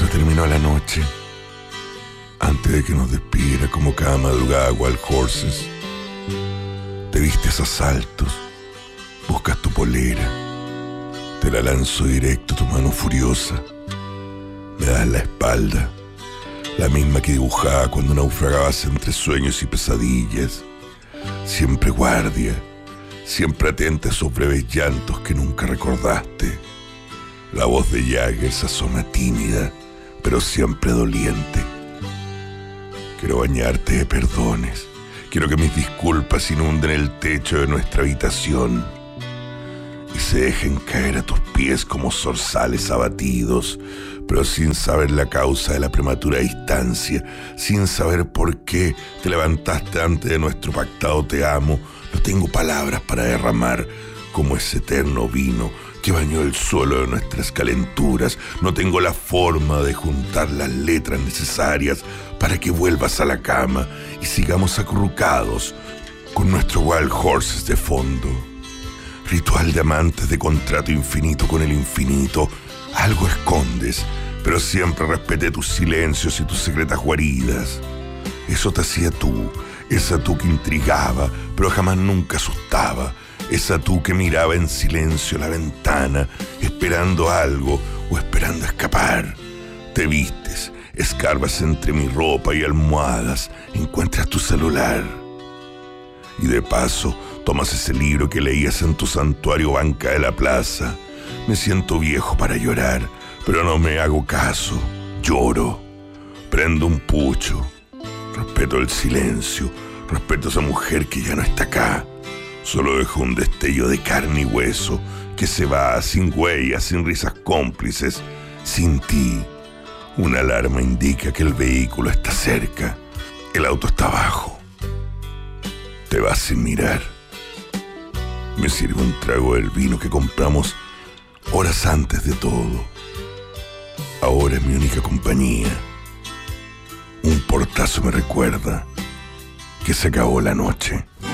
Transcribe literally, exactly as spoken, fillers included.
Se terminó la noche. Antes de que nos despidiera como cada madrugada Wild Horses, te vistes a saltos, buscas tu polera, te la lanzo directo a tu mano furiosa, me das la espalda, la misma que dibujaba cuando naufragabas entre sueños y pesadillas, siempre guardia, siempre atenta a esos breves llantos que nunca recordaste. La voz de Jagger se asoma tímida, pero siempre doliente. Quiero bañarte de perdones. Quiero que mis disculpas inunden el techo de nuestra habitación y se dejen caer a tus pies como zorzales abatidos, pero sin saber la causa de la prematura distancia, sin saber por qué te levantaste antes de nuestro pactado te amo. No tengo palabras para derramar como ese eterno vino que bañó el suelo de nuestras calenturas. No tengo la forma de juntar las letras necesarias para que vuelvas a la cama y sigamos acurrucados con nuestro Wild Horses de fondo. Ritual de amantes de contrato infinito con el infinito. Algo escondes, pero siempre respeté tus silencios y tus secretas guaridas. Eso te hacía tú, esa tú que intrigaba, pero jamás nunca asustaba. Esa tú que miraba en silencio la ventana, esperando algo o esperando escapar. Te vistes, escarbas entre mi ropa y almohadas, encuentras tu celular. Y de paso, tomas ese libro que leías en tu santuario banca de la plaza. Me siento viejo para llorar, pero no me hago caso. Lloro, prendo un pucho. Respeto el silencio, respeto a esa mujer que ya no está acá. Solo dejo un destello de carne y hueso que se va sin huellas, sin risas cómplices, sin ti. Una alarma indica que el vehículo está cerca. El auto está abajo. Te vas sin mirar. Me sirve un trago del vino que compramos horas antes de todo. Ahora es mi única compañía. Un portazo me recuerda que se acabó la noche.